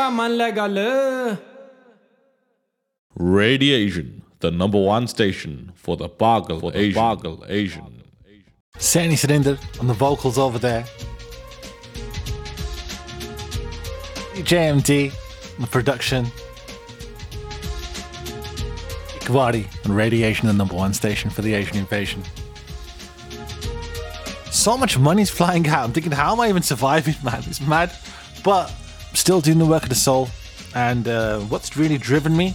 Radiation, the number one station for the Bargal Asian. Seni Cylinder on the vocals over there. JMD on the production. Ikwari on Radiation, the number one station for the Asian invasion. So much money's flying out. I'm thinking, how am I even surviving, man? It's mad. But I'm still doing the work of the soul. And what's really driven me?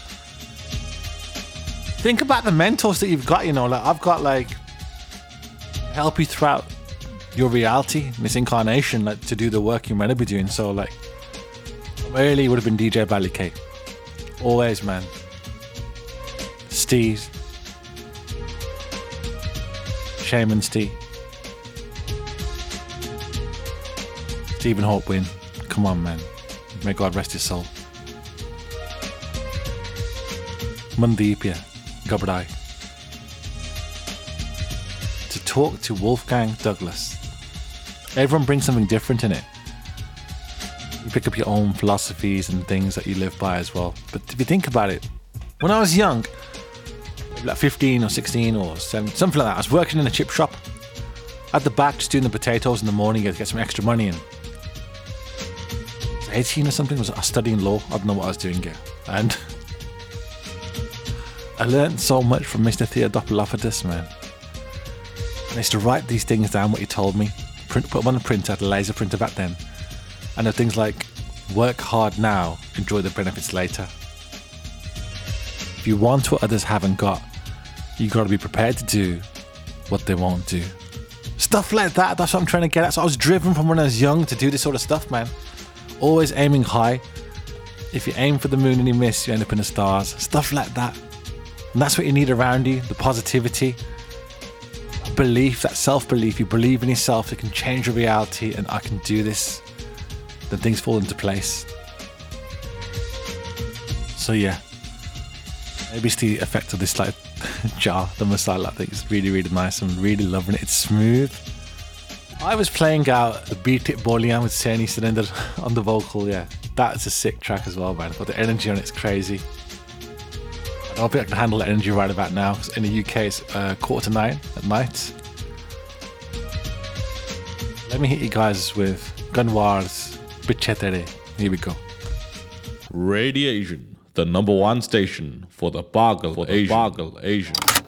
Think about the mentors that you've got, like I've got help you throughout your reality in this incarnation, to do the work you're meant to be doing. So early would have been DJ Bally K. Always, man. Steve. Shaman Steve. Stephen Hawkwin. Come on, man. May God rest his soul. Mandeepia. Gabradai. To talk to Wolfgang Douglas. Everyone brings something different in it. You pick up your own philosophies and things that you live by as well. But if you think about it, when I was young, like 15 or 16 or 17, something like that, I was working in a chip shop at the back, just doing the potatoes in the morning to get some extra money in. I was 18 or something. I was studying law. I don't know what I was doing here. And I learned so much from Mr. Theodopoulos, man. I used to write these things down, what he told me, put them on a printer, the laser printer back then. And there are things like, work hard now, enjoy the benefits later. If you want what others haven't got, you got to be prepared to do what they won't do. Stuff like that, that's what I'm trying to get at. So I was driven from when I was young to do this sort of stuff, man. Always aiming high. If you aim for the moon and you miss, you end up in the stars. Stuff like that. And that's what you need around you, the positivity, belief, that self-belief. You believe in yourself, it can change your reality, and I can do this. Then things fall into place. So yeah, maybe it's the effect of this jar, the masala. I think it's really, really nice. I'm really loving it. It's smooth. I was playing out the Beat It Bolian with Seni Cylinder on the vocal. Yeah, that's a sick track as well, man. But the energy on it's crazy. I don't think I can handle the energy right about now, because in the UK it's 8:45 at night. Let me hit you guys with Gunwar's Bichetere. Here we go. Radiation, the number one station for the Bargal Asian.